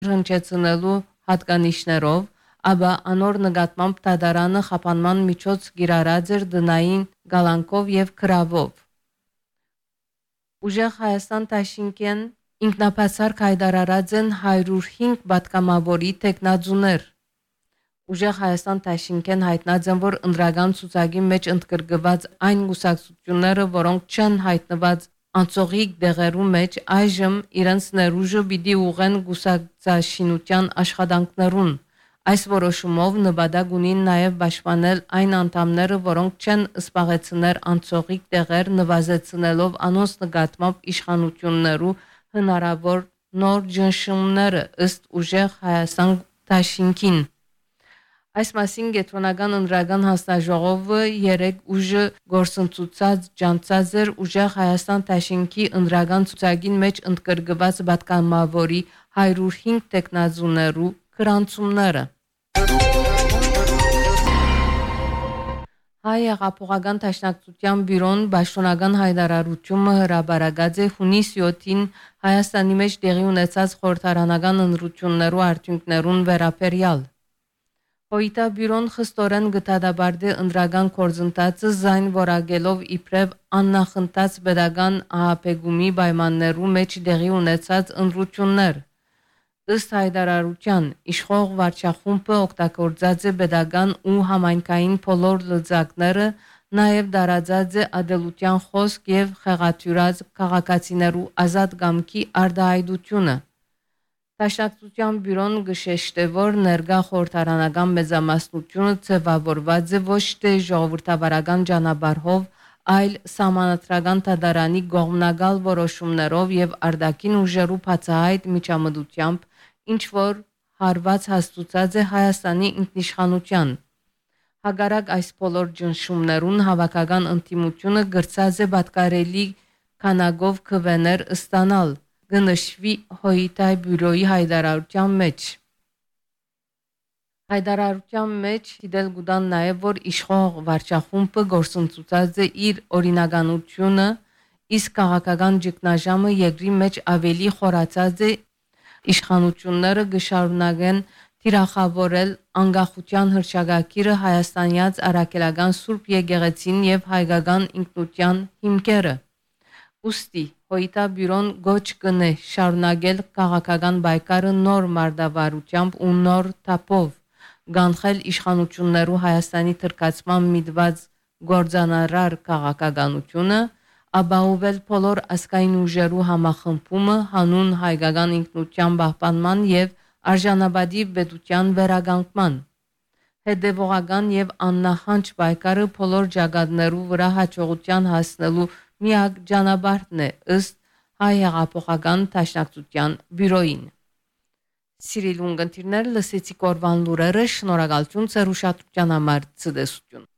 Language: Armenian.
հնչեցնելու հատկանիշներով, ապա անոր նկատմամբ դատարանը խափանման միջոց կիրառած էր դնային գալանքով եւ գրավով։ Ուժեղ Հայաստան դաշինքեն ինքնաբացարկ հայտարարած են 105 պատգամավորի տեխնազուներ։ Ուժեղ Հայաստան դաշինքեն հայտնած են, որ ընդրական ցուցակի մեջ ընդգրկված այն գուսակցությունները, որոնք չեն հայտնված անցողիկ դեղերու մեջ, այժմ իրենց ներուժը պիտի ուղեն գուսակցաշինության աշխատանքներուն։ Այս որոշումով նպատակ ունին նաև պաշտպանել այն անդամները, որոնք չեն սպաղեցնել անցողիկ տեղեր, նվազեցնելով անոնց նկատմամբ իշխանություններու հնարավոր նոր ճնշումները ըստ ուժեղ Հայաստան դաշինքին։ Այս մասին Կենտրոնական ընդրական հանձնաժողովը երեկ ուժը գործընծուցած ջանցած էր ուժեղ Հայաստան դաշինքի ընդրական ցուցակին մեջ ընդգրկված պատգամավորի 105 տեխնազուներու գրանցումները։ Հայ հեղափոխական դաշնակցության բյուրոն պաշտոնական հայտարարությունը հրապարակած է հունիս 7-ին Հայաստանի մեջ տեղի ունեցած խորհրդարանական ընտրություններու արդյունքներուն վերաբերյալ։ Հոյիտա բյուրոն խստորեն գտադաբարդե ընդրական գործընթացը զայն որակելով իբրև աննախընթաց pedagogan ահապեգումի պայմաններու մեջ տեղի ունեցած ընտրություններ։ Ըստ հայտարարության իշխող վարչախումբը օգտագործած է pedagogan ու համայնքային բոլոր լծակները, նաև դարաձած է ադելության խոսք եւ խեղաթյուրած քաղաքացիներու ազատ կամքի արտահայտությունը։ Դաշնակցության բյուրոն գշեշտե, որ ներկա խորհրդարանական մեծամասնությունը ձևավորված է ոչ թե ժողովրդավարական ճանապարհով, այլ սահմանադրական դատարանի կողմնակալ որոշումներով եւ արտաքին ուժերու բացահայտ միջամտությամբ, ինչ որ հարված հաստուցած է Հայաստանի ինքնիշխանության։ Հակառակ այս բոլոր ճնշումներուն հավաքական ընդդիմությունը գրծած է պատկարելի քանակով քվեներ ստանալ, կնշվի Հոյիտայ բյուրոյի հայտարարության մեջ։ Հայտարարության մեջ դիտել գուտան նաև, որ իշխող վարչախումբը գործընծուցած է իր օրինականությունը, իսկ քաղաքական ճգնաժամը երկրի մեջ ավելի խորացած է, իշխանությունները կշարունակեն թիրախավորել անկախության հռչակագիրը հայաստանյաց առաքելական Սուրբ եկեղեցին եւ հայկական ինքնության հիմքերը։ Ուստի Հոյիտա բյուրոն գոչ կնե շարունակել քաղաքական պայքարը նոր մարտավարությամբ ու նոր թափով, գանխել իշխանություններու Հայաստանի թրկացման միտված գործանարար քաղաքականությունը, ապահովել բոլոր ազգային ուժերու համախմբումը հանուն հայկական ինքնության պահպանման եւ արժանապատիվ պետության վերականգնման։ Հետևողական եւ աննախանջ պայքարը բոլոր ճակատներու վրա հաջողության հասնելու միակ ճանապարհն է ըստ Հայ հեղափոխական դաշնակցության բյուրոյին։ Սիրելի ունկնդիրներ, լսեցիք օրվան լուրերը, շնորհակալություն ձեր ուշադրության համար, ցտեսություն։